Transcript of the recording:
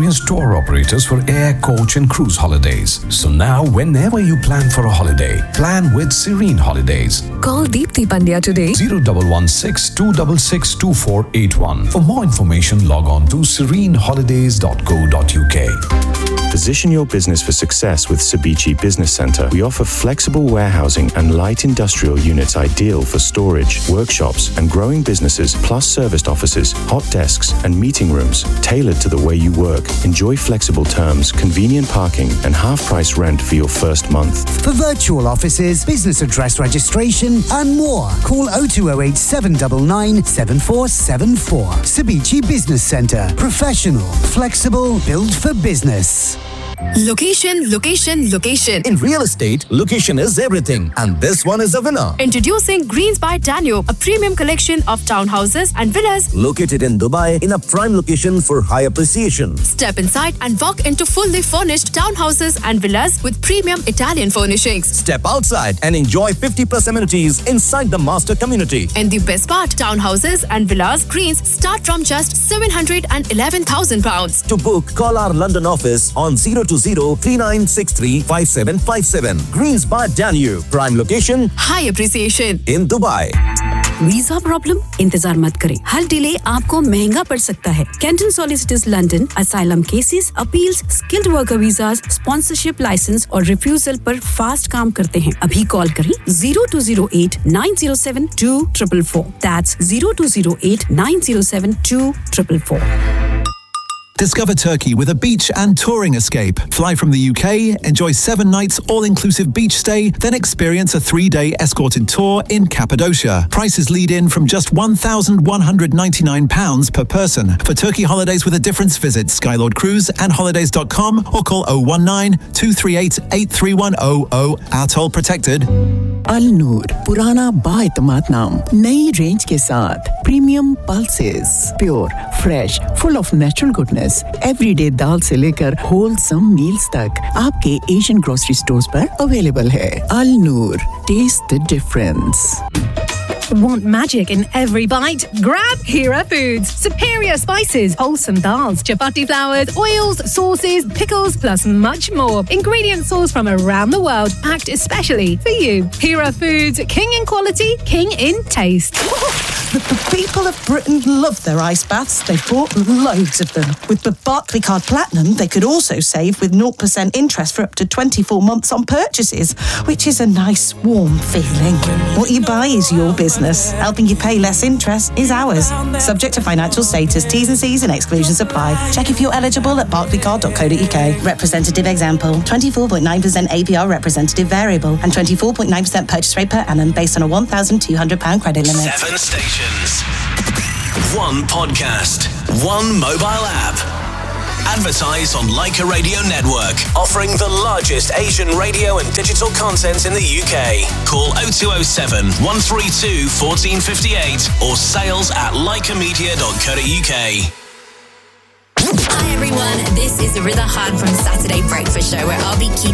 experienced tour operators for air, coach and cruise holidays. So now, whenever you plan for a holiday, plan with Serene Holidays. Call Deepthi Pandya today. 0116 266 2481. For more information, log on to sereneholidays.co.uk. Position your business for success with Cebici Business Centre. We offer flexible warehousing and light industrial units ideal for storage, workshops and growing businesses, plus serviced offices, hot desks and meeting rooms tailored to the way you work. Enjoy flexible terms, convenient parking and half-price rent for your first month. For virtual offices, business address registration and more, call 0208 799 7474. Cebici Business Centre. Professional, flexible, built for business. Location, location, location. In real estate, location is everything. And this one is a winner. Introducing Greens by Danube, a premium collection of townhouses and villas located in Dubai in a prime location for high appreciation. Step inside and walk into fully furnished townhouses and villas with premium Italian furnishings. Step outside and enjoy 50+ amenities inside the master community. And the best part, townhouses and villas Greens start from just £711,000. To book, call our London office on 020-3963-5757. Greens by Danube. Prime location, high appreciation in Dubai. Visa problem? इंतजार मत करें. हर delay आपको महंगा पड़ सकता है. Canton Solicitors London asylum cases, appeals, skilled worker visas, sponsorship license और refusal पर फास्ट काम करते हैं. अभी कॉल करें 0208 907 2444. That's 0208 907 2444. Discover Turkey with a beach and touring escape. Fly from the UK, enjoy 7 nights all-inclusive beach stay, then experience a 3-day escorted tour in Cappadocia. Prices lead in from just £1,199 per person. For Turkey holidays with a difference, visit Skylord Cruise and holidays.com or call 019 238 83100. Our toll protected. Al Noor, पुराना बाएतमाद नाम, नई range के साथ premium pulses, pure, fresh, full of natural goodness, everyday दाल से लेकर wholesome meals तक आपके Asian grocery stores पर अवेलेबल है. Al Noor, taste the difference. Want magic in every bite? Grab Hira Foods. Superior spices, wholesome dals, chapati flours, oils, sauces, pickles, plus much more. Ingredients sourced from around the world, packed especially for you. Hira Foods, king in quality, king in taste. The people of Britain love their ice baths. They've bought loads of them. With the Barclaycard Platinum, they could also save with 0% interest for up to 24 months on purchases, which is a nice, warm feeling. What you buy is your business. Helping you pay less interest is ours. Subject to financial status, T's and C's and exclusions apply. Check if you're eligible at barclaycard.co.uk. Representative example, 24.9% APR representative variable and 24.9% purchase rate per annum based on a £1,200 credit limit. 7 stations. 1 podcast. 1 mobile app. Advertise on Leica Radio Network, offering the largest Asian radio and digital content in the UK. Call 0207 132 1458 or sales@leicamedia.co.uk. Hi everyone, this is Ridha Khan from Saturday Breakfast Show, where I'll be keeping